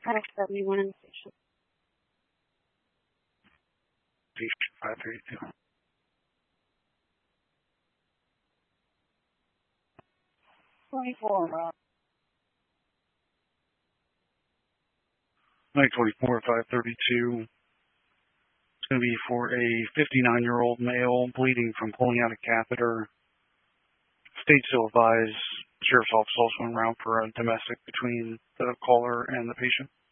Clinic 71 in the station. Patient 532. 24. 924, 532. It's going to be for a 59-year-old male bleeding from pulling out a catheter. State still advised. Sheriff's office also went around for a domestic between the caller and the patient.